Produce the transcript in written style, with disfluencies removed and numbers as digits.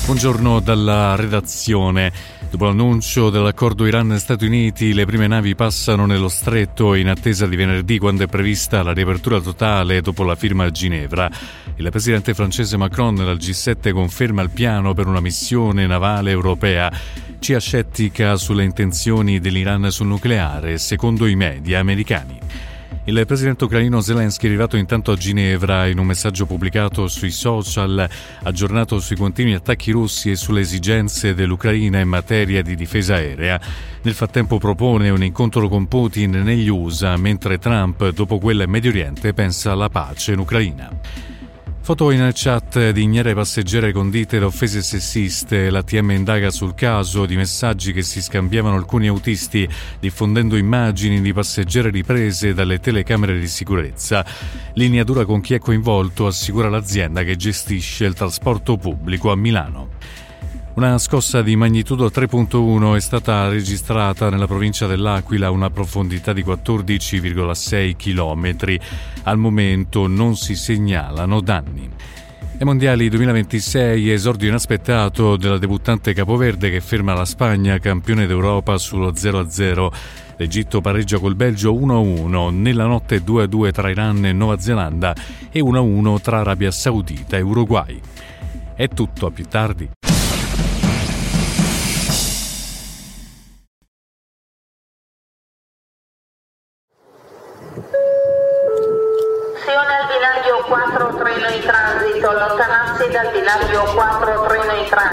Buongiorno dalla redazione. Dopo l'annuncio dell'accordo Iran-Stati Uniti, le prime navi passano nello stretto in attesa di venerdì, quando è prevista la riapertura totale dopo la firma a Ginevra. Il presidente francese Macron al G7 conferma il piano per una missione navale europea. CIA scettica sulle intenzioni dell'Iran sul nucleare, secondo i media americani. Il presidente ucraino Zelensky è arrivato intanto a Ginevra. In un messaggio pubblicato sui social, aggiornato sui continui attacchi russi e sulle esigenze dell'Ucraina in materia di difesa aerea. Nel frattempo propone un incontro con Putin negli USA, mentre Trump, dopo quella in Medio Oriente, pensa alla pace in Ucraina. Foto in chat di ignare passeggere condite da offese sessiste. L'ATM indaga sul caso di messaggi che si scambiavano alcuni autisti, diffondendo immagini di passeggeri riprese dalle telecamere di sicurezza. Linea dura con chi è coinvolto, assicura l'azienda che gestisce il trasporto pubblico a Milano. Una scossa di magnitudo 3.1 è stata registrata nella provincia dell'Aquila a una profondità di 14,6 km. Al momento non si segnalano danni. Ai Mondiali 2026, esordio inaspettato della debuttante capoverde che ferma la Spagna, campione d'Europa, sullo 0-0. L'Egitto pareggia col Belgio 1-1, nella notte 2-2 tra Iran e Nuova Zelanda e 1-1 tra Arabia Saudita e Uruguay. È tutto, a più tardi. Al binario 4 treno in transito, allontanarsi dal binario 4 treno in transito.